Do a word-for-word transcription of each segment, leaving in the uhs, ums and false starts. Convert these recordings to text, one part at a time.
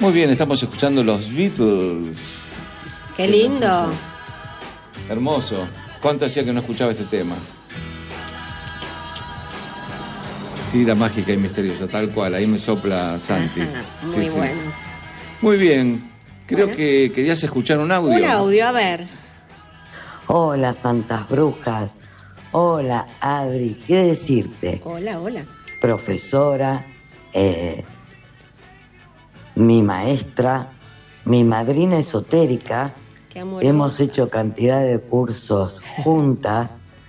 Muy bien, estamos escuchando los Beatles. ¡Qué lindo! Hermoso. ¿Cuánto hacía que no escuchaba este tema? Vida mágica y misteriosa, tal cual. Ahí me sopla Santi. Ajá, muy sí, bueno. Sí. Muy bien. Creo Bueno. que querías escuchar un audio. Un audio, a ver. Hola, santas brujas. Hola, Adri. ¿Qué decirte? Hola, hola. Profesora, eh, mi maestra, mi madrina esotérica. Qué amorosa. Hemos hecho cantidad de cursos juntas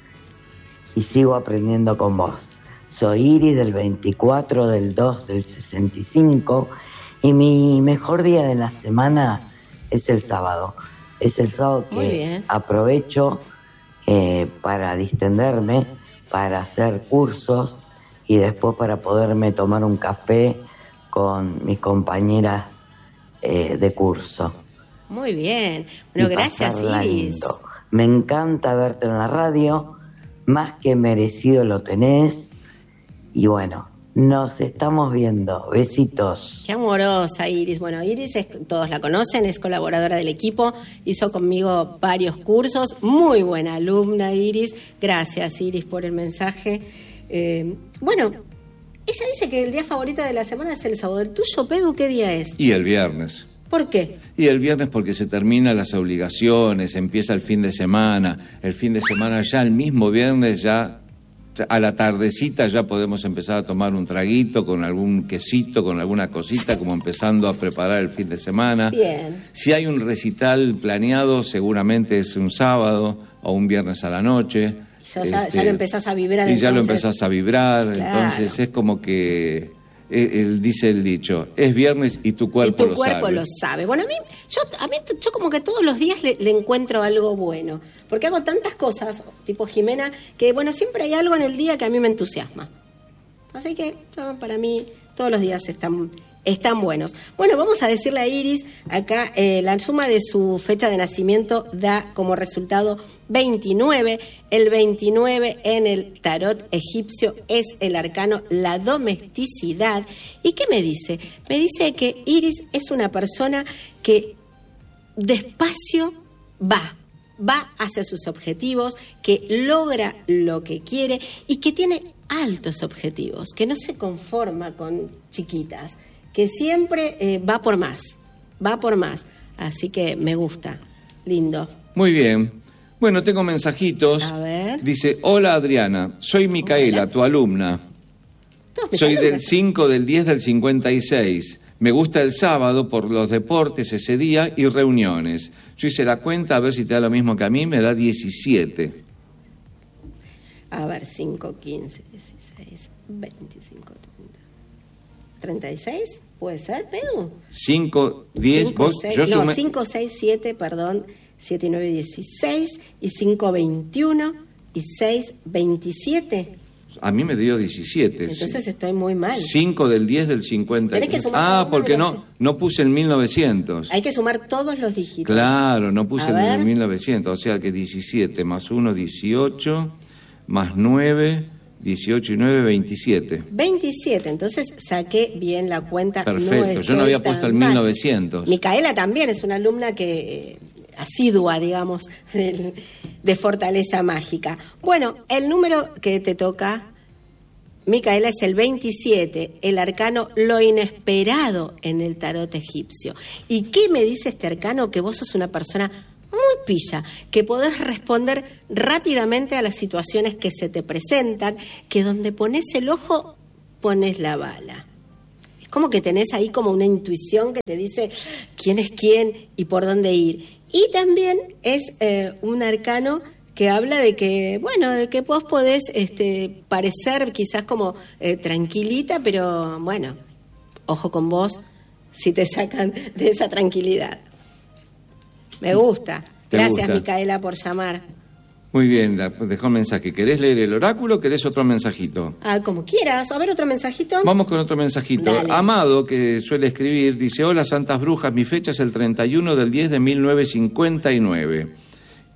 y sigo aprendiendo con vos. Soy Iris del veinticuatro del dos del sesenta y cinco y mi mejor día de la semana es el sábado. Es el sábado Muy que bien. aprovecho eh, para distenderme, para hacer cursos y después para poderme tomar un café con mis compañeras eh, de curso. Muy bien. Bueno, Y gracias, pasarla Iris. lindo. Me encanta verte en la radio, más que merecido lo tenés. Y bueno, nos estamos viendo. Besitos. Qué amorosa, Iris. Bueno, Iris, es, todos la conocen, es colaboradora del equipo, hizo conmigo varios cursos. Muy buena alumna, Iris. Gracias, Iris, por el mensaje. Eh, bueno, ella dice que el día favorito de la semana es el sábado. ¿El tuyo, Pedu, qué día es? Y el viernes. ¿Por qué? Y el viernes porque se terminan las obligaciones, empieza el fin de semana. El fin de semana ya, el mismo viernes ya... A la tardecita ya podemos empezar a tomar un traguito con algún quesito, con alguna cosita, como empezando a preparar el fin de semana. Bien. Si hay un recital planeado, seguramente es un sábado o un viernes a la noche. Ya, ya, ya lo empezás a vibrar. Y ya lo entonces. empezás a vibrar, Claro. entonces es como que... Él dice el dicho, es viernes y tu cuerpo y tu lo cuerpo sabe. lo sabe. Bueno, a mí, yo, a mí, yo como que todos los días le, le encuentro algo bueno. Porque hago tantas cosas, tipo Jimena, que bueno, siempre hay algo en el día que a mí me entusiasma. Así que yo, para mí todos los días están, están buenos. Bueno, vamos a decirle a Iris, acá eh, la suma de su fecha de nacimiento da como resultado veintinueve. El veintinueve en el tarot egipcio es el arcano la domesticidad. ¿Y qué me dice? Me dice que Iris es una persona que despacio va, va hacia sus objetivos, que logra lo que quiere y que tiene altos objetivos, que no se conforma con chiquitas, que siempre eh, va por más, va por más. Así que me gusta, lindo. Muy bien. Bueno, tengo mensajitos. A ver. Dice, hola Adriana, soy Micaela, Hola. tu alumna. Todos mis Soy del alumnos. cinco del diez del cincuenta y seis. Me gusta el sábado por los deportes ese día y reuniones. Yo hice la cuenta, a ver si te da lo mismo que a mí, me da diecisiete. A ver, cinco, quince, dieciséis, veinticinco, treinta. ¿treinta y seis? ¿Puede ser, Pedro? cinco, diez, cinco, vos, seis, yo no, sumé... cinco, seis, siete, perdón, siete, nueve, dieciséis, y cinco, veintiuno, y seis, veintisiete. A mí me dio diecisiete. Entonces sí. estoy muy mal. cinco del diez del cincuenta y seis. Tenés que sumar cada Ah, uno porque de los- no, no puse el mil novecientos. Hay que sumar todos los dígitos. Claro, no puse A el ver. mil novecientos, o sea que diecisiete más uno, dieciocho, más nueve, dieciocho y nueve, veintisiete. veintisiete, entonces saqué bien la cuenta. Perfecto, yo no había puesto el mil novecientos. Micaela también es una alumna que... eh, asidua, digamos, del- de Fortaleza Mágica. Bueno, el número que te toca, Micaela, es el veintisiete, el arcano lo inesperado en el tarot egipcio. ¿Y qué me dice este arcano? Que vos sos una persona muy pilla, que podés responder rápidamente a las situaciones que se te presentan, que donde pones el ojo, pones la bala. Es como que tenés ahí como una intuición que te dice quién es quién y por dónde ir. Y también es eh, un arcano que habla de que, bueno, de que vos podés este, parecer quizás como eh, tranquilita, pero bueno, ojo con vos si te sacan de esa tranquilidad. Me gusta. ¿Te Gracias, gusta? Micaela, por llamar. Muy bien, la- dejó un mensaje. ¿Querés leer el oráculo o querés otro mensajito? Ah, como quieras. A ver, otro mensajito. Vamos con otro mensajito. Dale. Amado, que suele escribir, dice, hola Santas Brujas, mi fecha es el treinta y uno del diez de mil novecientos cincuenta y nueve.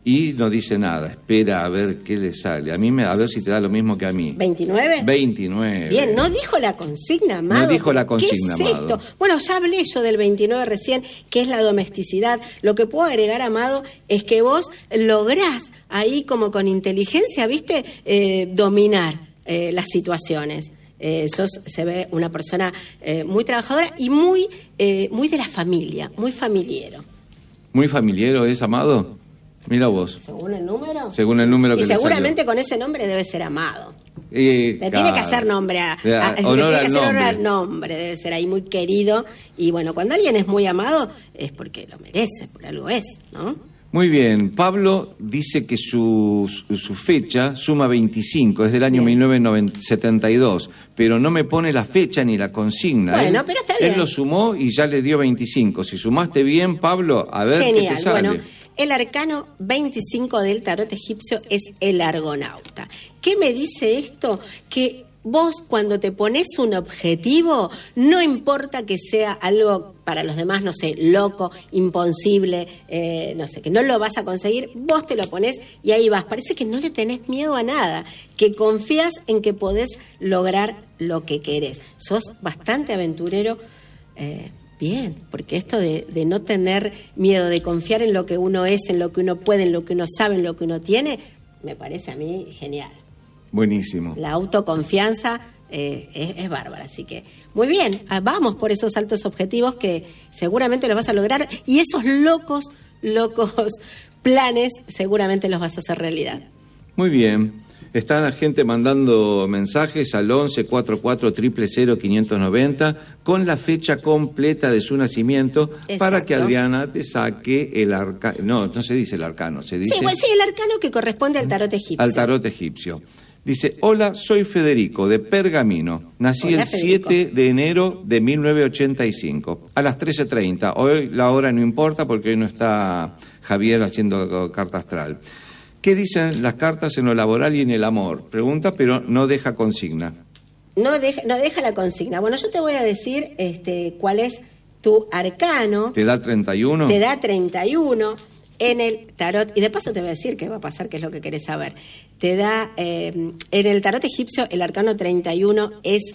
y no dice nada, espera a ver qué le sale. A mí me, a ver si te da lo mismo que a mí. ¿veintinueve? veintinueve. Bien, no dijo la consigna, Amado. No dijo la consigna, ¿Qué es Amado? esto? Bueno, ya hablé yo del veintinueve recién, que es la domesticidad. Lo que puedo agregar, Amado, es que vos lográs ahí como con inteligencia, ¿viste? Eh, dominar eh, las situaciones. Eh, sos, se ve una persona eh, muy trabajadora y muy, eh, muy de la familia, muy familiero. ¿Muy familiero es, Amado? Mira vos. ¿Según el número? Según el número que y le seguramente salió. con ese nombre debe ser Amado. Eh, Le claro. tiene que hacer nombre a, a, a honor le tiene que al hacer nombre. honor al nombre, debe ser ahí muy querido. Y bueno, cuando alguien es muy amado es porque lo merece, por algo es, ¿no? Muy bien, Pablo dice que su, su fecha suma veinticinco, es del año Bien. mil novecientos setenta y dos, pero no me pone la fecha ni la consigna. Bueno, él, pero está bien. Él lo sumó y ya le dio veinticinco. Si sumaste bien, Pablo, a ver Genial. qué te sale. Bueno, el arcano veinticinco del tarot egipcio es el argonauta. ¿Qué me dice esto? Que vos cuando te pones un objetivo, no importa que sea algo para los demás, no sé, loco, imposible, eh, no sé, que no lo vas a conseguir, vos te lo pones y ahí vas. Parece que no le tenés miedo a nada, que confías en que podés lograr lo que querés. Sos bastante aventurero. Eh, Bien, porque esto de, de no tener miedo, de confiar en lo que uno es, en lo que uno puede, en lo que uno sabe, en lo que uno tiene, me parece a mí genial. Buenísimo. La autoconfianza eh, es, es bárbara, así que muy bien, vamos por esos altos objetivos que seguramente los vas a lograr y esos locos, locos planes seguramente los vas a hacer realidad. Muy bien. Está la gente mandando mensajes al once cuarenta y cuatro cero cero cero quinientos noventa con la fecha completa de su nacimiento. Exacto. Para que Adriana te saque el arcano. No, no se dice el arcano, se dice... Sí, bueno, sí, el arcano que corresponde al tarot egipcio. Al tarot egipcio. Dice, hola, soy Federico, de Pergamino. Nací Hola, el Federico. siete de enero de mil novecientos ochenta y cinco, a las trece treinta. Hoy la hora no importa porque hoy no está Javier haciendo carta astral. ¿Qué dicen las cartas en lo laboral y en el amor? Pregunta, pero no deja consigna. No deja, no deja la consigna. Bueno, yo te voy a decir este, cuál es tu arcano. ¿Te da treinta y uno? Te da treinta y uno en el tarot. Y de paso te voy a decir qué va a pasar, qué es lo que querés saber. Te da, eh, en el tarot egipcio, el arcano treinta y uno es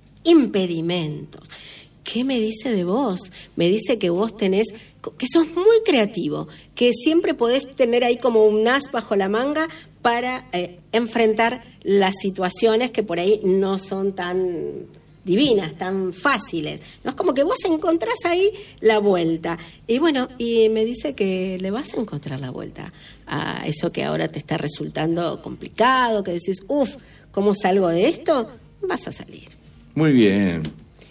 impedimentos. ¿Qué me dice de vos? Me dice que vos tenés, que sos muy creativo, que siempre podés tener ahí como un as bajo la manga para eh, enfrentar las situaciones que por ahí no son tan divinas, tan fáciles. No es como que vos encontrás ahí la vuelta. Y bueno, y me dice que le vas a encontrar la vuelta a eso que ahora te está resultando complicado, que decís, uff, ¿cómo salgo de esto? Vas a salir. Muy bien.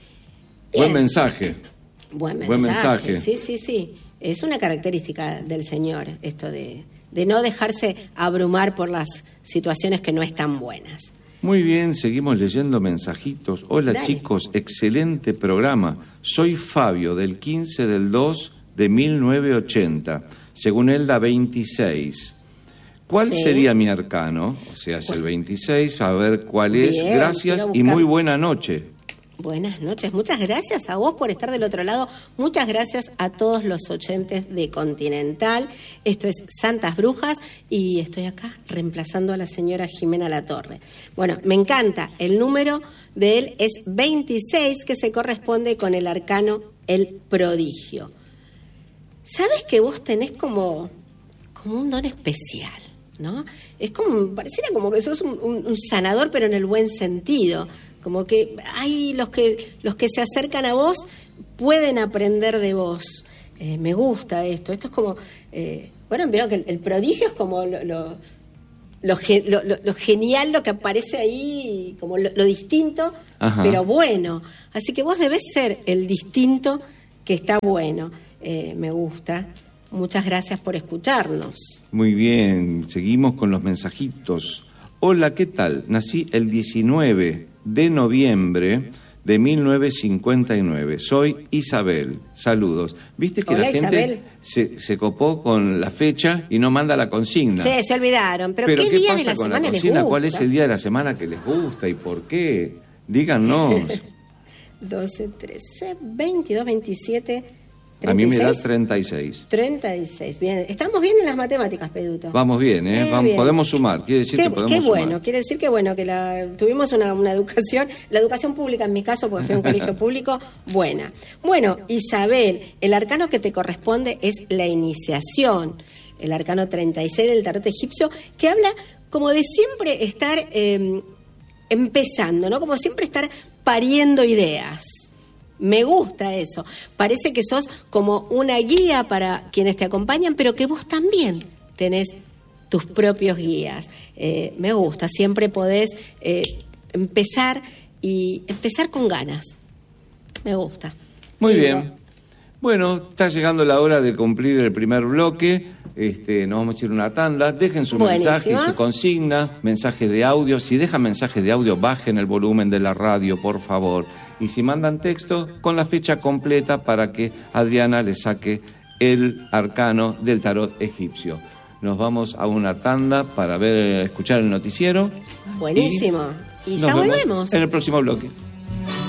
Bien. Buen mensaje. Buen mensaje. Buen mensaje. Sí, sí, sí. Es una característica del Señor, esto de, de no dejarse abrumar por las situaciones que no están buenas. Muy bien, seguimos leyendo mensajitos. Hola, Dale. chicos, excelente programa. Soy Fabio, del quince del dos de mil novecientos ochenta. Según él, da veintiséis. ¿Cuál Sí. sería mi arcano? O sea, es el veintiséis, a ver cuál es. Bien, Gracias quiero y buscar. muy buena noche. Buenas noches, muchas gracias a vos por estar del otro lado, muchas gracias a todos los oyentes de Continental. Esto es Santas Brujas y estoy acá reemplazando a la señora Jimena Latorre. Bueno, me encanta, el número de él es veintiséis, que se corresponde con el arcano El Prodigio. ¿Sabes que vos tenés como, como un don especial, ¿no? Es como, pareciera como que sos un, un, un sanador, pero en el buen sentido. Como que hay los que los que se acercan a vos pueden aprender de vos. Eh, me gusta esto. Esto es como, eh, bueno, vieron que el, el prodigio es como lo, lo, lo, lo, lo, lo genial, lo que aparece ahí, como lo, lo distinto, Ajá. pero bueno. Así que vos debés ser el distinto que está bueno. Eh, me gusta. Muchas gracias por escucharnos. Muy bien, seguimos con los mensajitos. Hola, ¿qué tal? Nací el diecinueve de noviembre de mil novecientos cincuenta y nueve. Soy Isabel. Saludos. ¿Viste que Hola, la gente Isabel. se, se copó con la fecha y no manda la consigna? Sí, se olvidaron. Pero, Pero ¿qué, ¿qué día pasa de la con semana la les consigna? gusta? ¿Cuál es el día de la semana que les gusta y por qué? Díganos. doce, trece, veintidós, veintisiete, A mí me da treinta y seis. treinta y seis, bien. Estamos bien en las matemáticas, Peduto. Vamos bien, ¿eh? Eh, Vamos, bien. Podemos sumar, quiere decir Qué, que podemos qué sumar. bueno, quiere decir que bueno, que la, tuvimos una, una educación, la educación pública en mi caso, porque fui a un colegio público, buena. Bueno, Isabel, el arcano que te corresponde es la iniciación, el arcano treinta y seis del tarot egipcio, que habla como de siempre estar eh, empezando, ¿no? Como siempre estar pariendo ideas. Me gusta eso. Parece que sos como una guía para quienes te acompañan, pero que vos también tenés tus propios guías. Eh, me gusta. Siempre podés eh, empezar y empezar con ganas. Me gusta. Muy Lindo. bien. Bueno, está llegando la hora de cumplir el primer bloque. Este, nos vamos a ir a una tanda. Dejen su Buenísimo. mensaje, su consigna, mensaje de audio. Si dejan mensaje de audio, bajen el volumen de la radio, por favor. Y si mandan texto, con la fecha completa para que Adriana le saque el arcano del tarot egipcio. Nos vamos a una tanda para ver, escuchar el noticiero. Buenísimo. Y, y nos ya vemos volvemos. en el próximo bloque.